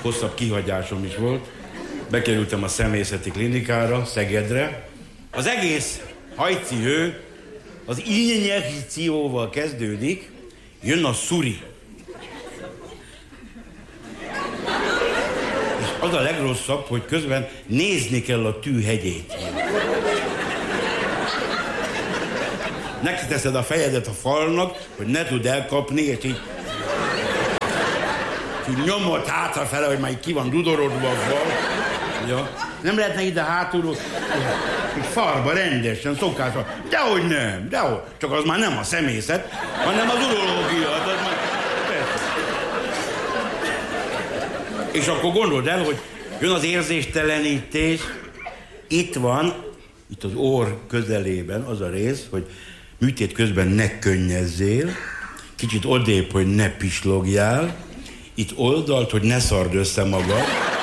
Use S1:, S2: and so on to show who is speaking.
S1: hosszabb kihagyásom is volt. Bekerültem a személyzeti klinikára, Szegedre. Az egész hajcihő az injekcióval kezdődik, jön a szuri. És az a legrosszabb, hogy közben nézni kell a tűhegyét. Neki teszed a fejedet a falnak, hogy ne tud elkapni, és így nyomod hátrafele, hogy már ki van dudorodva a fal. Ja. Nem lehetne ide hátulról, egy farba rendesen, szokásos. Dehogy nem, dehogy. Csak az már nem a szemészet, hanem az urológia. Az már... És akkor gondold el, hogy jön az érzéstelenítés. Itt van, itt az orr közelében az a rész, hogy műtét közben ne könnyezzél, kicsit odébb, hogy ne pislogjál, itt oldalt, hogy ne szard össze magad.